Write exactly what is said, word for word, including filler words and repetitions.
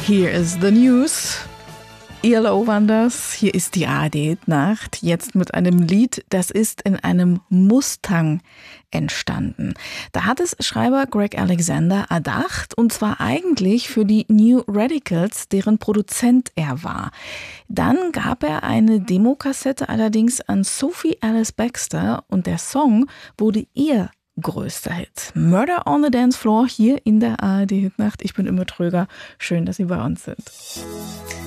Here is the news. Yellow waren das. Hier ist die A R D-Nacht. Jetzt mit einem Lied, das ist in einem Mustang entstanden. Da hat es Schreiber Greg Alexander erdacht, und zwar eigentlich für die New Radicals, deren Produzent er war. Dann gab er eine Demokassette allerdings an Sophie Alice Baxter und der Song wurde ihr größter Hit. Murder on the Dance Floor hier in der A R D-Nacht. Ich bin Imme Tröger. Schön, dass Sie bei uns sind.